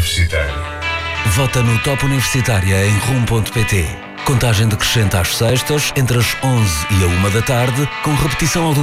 Universitário. Vota no Top Universitária em rum.pt. Contagem decrescente às sextas, entre as 11 e a 1 da tarde, com repetição ao